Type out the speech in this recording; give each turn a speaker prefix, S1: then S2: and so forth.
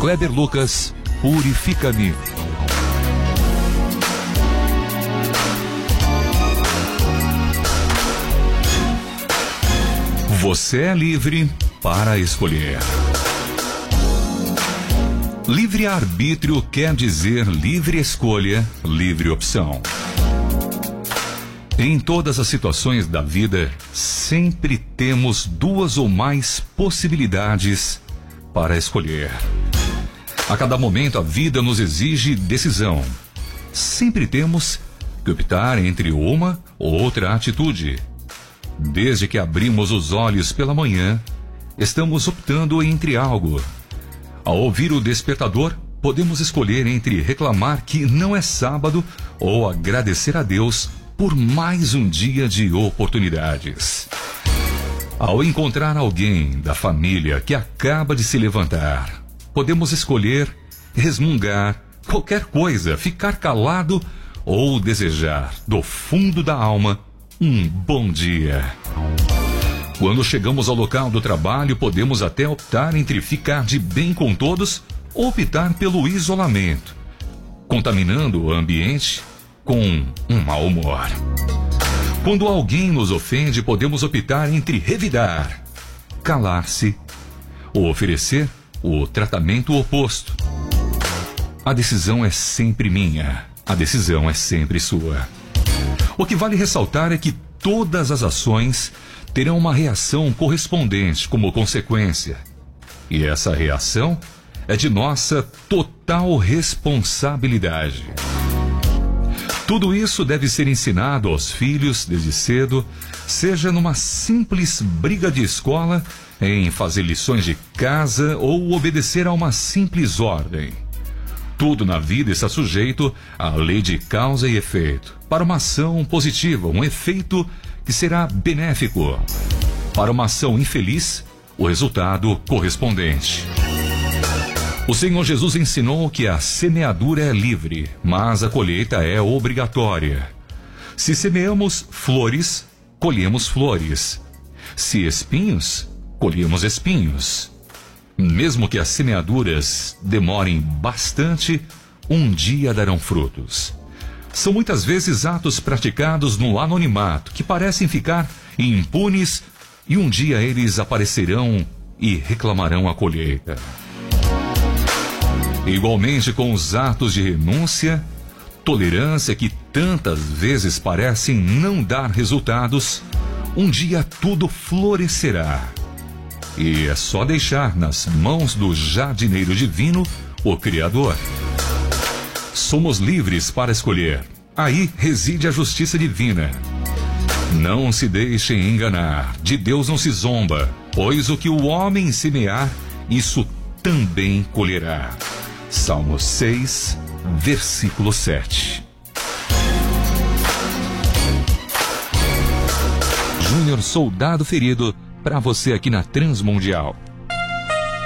S1: Kleber Lucas, Purifica-me. Você é livre para escolher. Livre-arbítrio quer dizer livre escolha, livre opção. Em todas as situações da vida, sempre temos duas ou mais possibilidades para escolher. A cada momento a vida nos exige decisão. Sempre temos que optar entre uma ou outra atitude. Desde que abrimos os olhos pela manhã, estamos optando entre algo. Ao ouvir o despertador, podemos escolher entre reclamar que não é sábado ou agradecer a Deus por mais um dia de oportunidades. Ao encontrar alguém da família que acaba de se levantar, podemos escolher resmungar qualquer coisa, ficar calado ou desejar do fundo da alma um bom dia. Quando chegamos ao local do trabalho, podemos até optar entre ficar de bem com todos ou optar pelo isolamento, contaminando o ambiente com um mau humor. Quando alguém nos ofende, podemos optar entre revidar, calar-se ou oferecer o tratamento oposto. A decisão é sempre minha, a decisão é sempre sua. O que vale ressaltar é que todas as ações terão uma reação correspondente como consequência. E essa reação é de nossa total responsabilidade. Tudo isso deve ser ensinado aos filhos desde cedo, seja numa simples briga de escola, em fazer lições de casa ou obedecer a uma simples ordem. Tudo na vida está sujeito à lei de causa e efeito. Para uma ação positiva, um efeito que será benéfico. Para uma ação infeliz, o resultado correspondente. O Senhor Jesus ensinou que a semeadura é livre, mas a colheita é obrigatória. Se semeamos flores, colhemos flores. Se espinhos, colhemos espinhos. Mesmo que as semeaduras demorem bastante, um dia darão frutos. São muitas vezes atos praticados no anonimato, que parecem ficar impunes, e um dia eles aparecerão e reclamarão a colheita. Igualmente com os atos de renúncia, tolerância que tantas vezes parecem não dar resultados, um dia tudo florescerá. E é só deixar nas mãos do jardineiro divino, o Criador. Somos livres para escolher. Aí reside a justiça divina. Não se deixem enganar. De Deus não se zomba, pois o que o homem semear, isso também colherá. Salmo 6, versículo 7. Júnior Soldado Ferido, para você aqui na Transmundial.